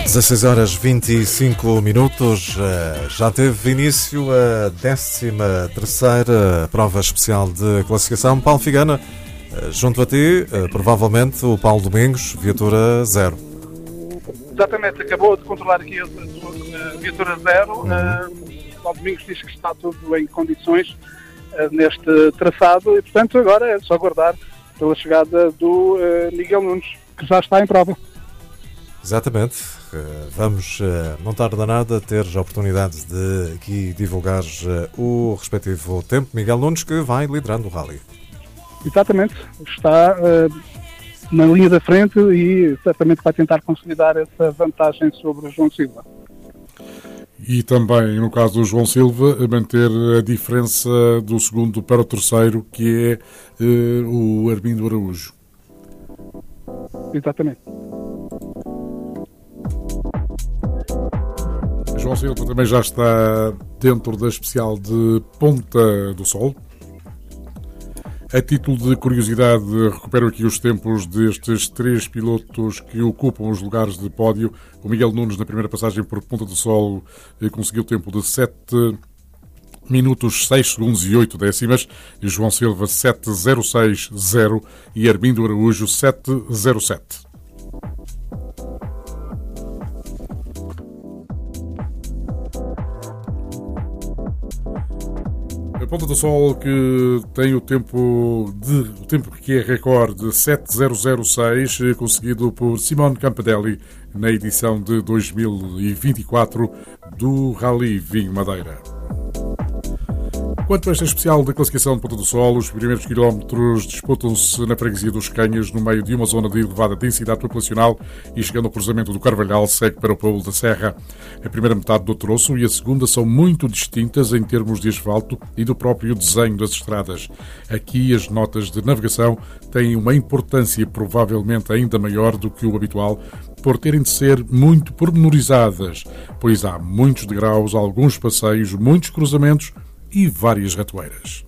16h25, já teve início a 13ª prova especial de classificação. Paulo Figana, junto a ti, provavelmente o Paulo Domingos, viatura 0. Exatamente, acabou de controlar aqui a viatura 0. O Paulo Domingos diz que está tudo em condições neste traçado e, portanto, agora é só aguardar pela chegada do Miguel Nunes, que já está em prova. Exatamente. Vamos, não tarda nada, ter a oportunidade de aqui divulgar o respectivo tempo. Miguel Nunes, que vai liderando o rally. Exatamente. Está na linha da frente e certamente vai tentar consolidar essa vantagem sobre o João Silva. E também, no caso do João Silva, manter a diferença do segundo para o terceiro, que é o Armindo Araújo. Exatamente. João Silva também já está dentro da especial de Ponta do Sol. A título de curiosidade, recupero aqui os tempos destes 3 pilotos que ocupam os lugares de pódio. O Miguel Nunes, na primeira passagem por Ponta do Sol, conseguiu o tempo de 7 minutos, 6 segundos e 8 décimas. E João Silva, 7.06.0 e Armindo Araújo, 7.07. A Ponta do Sol, que tem o tempo que é recorde de 7.006, conseguido por Simone Campedelli na edição de 2024 do Rally Vinho Madeira. Quanto a esta especial da classificação de Ponta do Sol, os primeiros quilómetros disputam-se na freguesia dos Canhas, no meio de uma zona de elevada densidade populacional, e chegando ao cruzamento do Carvalhal, segue para o Paulo da Serra. A primeira metade do troço e a segunda são muito distintas em termos de asfalto e do próprio desenho das estradas. Aqui as notas de navegação têm uma importância provavelmente ainda maior do que o habitual, por terem de ser muito pormenorizadas, pois há muitos degraus, alguns passeios, muitos cruzamentos e várias ratoeiras.